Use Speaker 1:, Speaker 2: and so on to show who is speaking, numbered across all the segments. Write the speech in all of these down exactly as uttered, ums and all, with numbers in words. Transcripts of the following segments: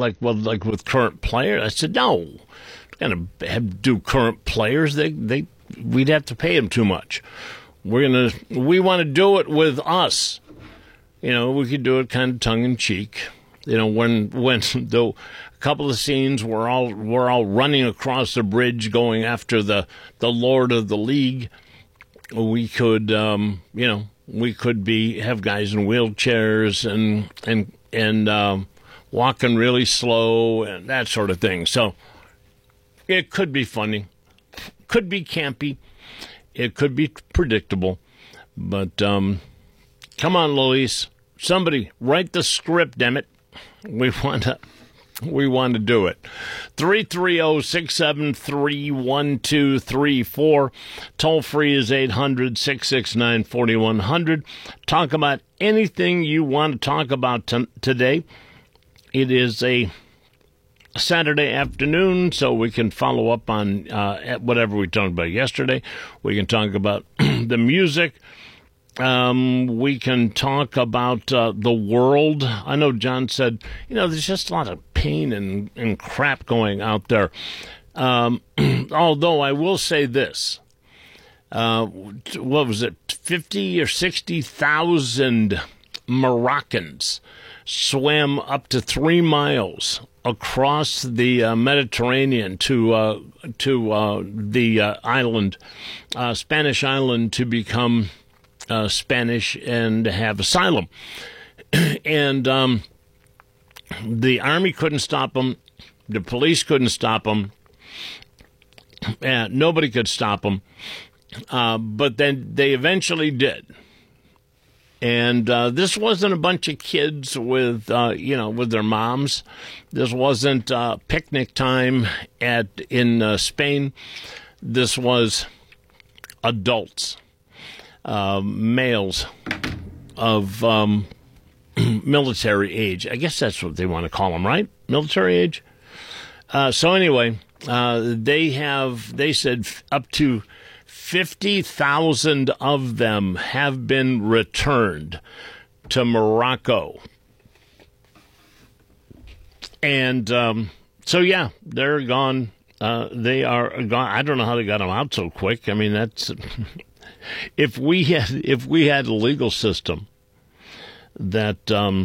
Speaker 1: like, well, like with current players. I said, no, going to have do current players. They, they, we'd have to pay them too much. We're going to, we want to do it with us. You know, we could do it kind of tongue in cheek. You know, when, when the, a couple of scenes we're all, we're all running across the bridge going after the, the Lord of the League. We could, um, you know, we could be, have guys in wheelchairs and, and, and, um, walking really slow and that sort of thing. So it could be funny, could be campy, it could be predictable, but um, come on, Luis, somebody write the script, damn it. We want to, we want to do it. three three zero, six seven three, one two three four. Toll free is eight hundred, six six nine, four one zero zero. Talk about anything you want to talk about t- today. It is a Saturday afternoon, so we can follow up on uh, whatever we talked about yesterday. We can talk about the music. Um, we can talk about uh, the world. I know John said, you know, there's just a lot of pain and, and crap going out there. Um, although I will say this. Uh, what was it, fifty or sixty thousand Moroccans swam up to three miles across the uh, Mediterranean to uh, to uh, the uh, island, uh, Spanish island, to become uh, Spanish and have asylum. And um, the army couldn't stop them. The police couldn't stop them. And nobody could stop them. Uh, but then they eventually did. And uh, this wasn't a bunch of kids with, uh, you know, with their moms. This wasn't uh, picnic time at in uh, Spain. This was adults, uh, males of um, military age. I guess that's what they want to call them, right? Military age. Uh, so anyway, uh, they have. They said up to fifty thousand of them have been returned to Morocco. And um, so, yeah, they're gone. Uh, they are gone. I don't know how they got them out so quick. I mean, that's if we had if we had a legal system that um,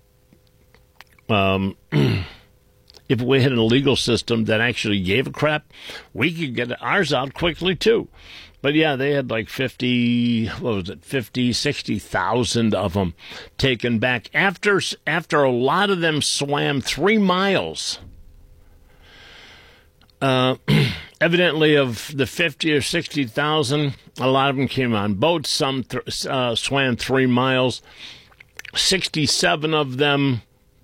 Speaker 1: um, if we had a legal system that actually gave a crap, we could get ours out quickly too. But yeah, they had like fifty, what was it, fifty, sixty thousand of them taken back after after a lot of them swam three miles. Uh, evidently, of the fifty or sixty thousand, a lot of them came on boats. Some th- uh, swam three miles. Sixty-seven of them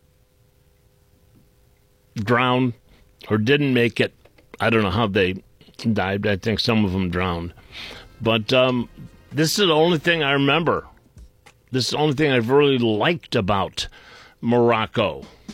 Speaker 1: drowned or didn't make it. I don't know how they died. I think some of them drowned. But um, this is the only thing I remember. This is the only thing I've really liked about Morocco.